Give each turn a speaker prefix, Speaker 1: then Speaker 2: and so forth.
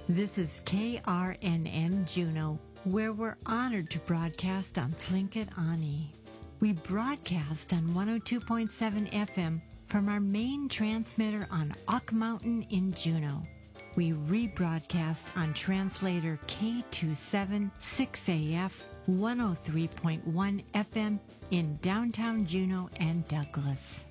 Speaker 1: This is KRNN Juneau, where we're honored to broadcast on Tlingit Ani. We broadcast on 102.7 FM from our main transmitter on Ock Mountain in Juneau. We rebroadcast on translator K276AF 103.1 FM in downtown Juneau and Douglas.